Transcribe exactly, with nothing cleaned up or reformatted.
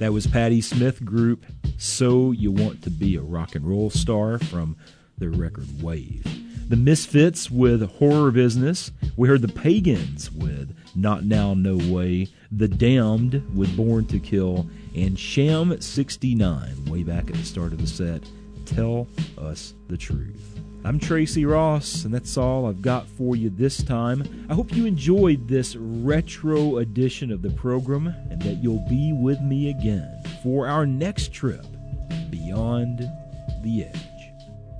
That was Patti Smith Group, So You Want to Be a Rock and Roll Star, from their record Wave. The Misfits with Horror Business. We heard the Pagans with Not Now, No Way. The Damned with Born to Kill. And Sham sixty-nine, way back at the start of the set, Tell Us the Truth. I'm Tracy Ross, and that's all I've got for you this time. I hope you enjoyed this retro edition of the program, and that you'll be with me again for our next trip beyond the edge.